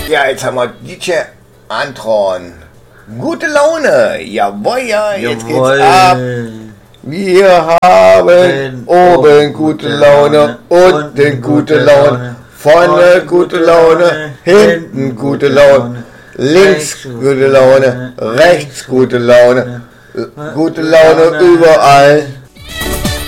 Ja, jetzt haben wir DJ Antron. Gute Laune. Jawohl, ja, jetzt geht's ab. Wir haben oben gute Laune, unten gute Laune, vorne gute Laune, hinten gute Laune, links gute Laune, rechts gute Laune, gute Laune überall.